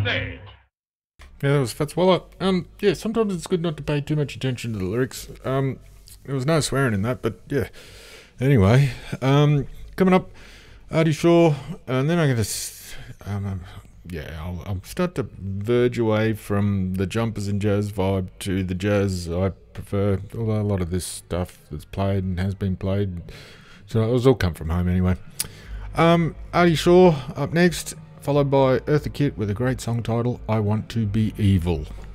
Monday. Yeah, that was Fitzwaller. Yeah, sometimes it's good not to pay too much attention to the lyrics. There was no swearing in that, but yeah. Anyway, coming up, Artie Shaw, and then I'm gonna, I'll start to verge away from the jumpers and jazz vibe to the jazz I prefer. Although a lot of this stuff that's played and has been played, so it was all come from home anyway. Artie Shaw up next, followed by Eartha Kitt with a great song title, "I Want to Be Evil."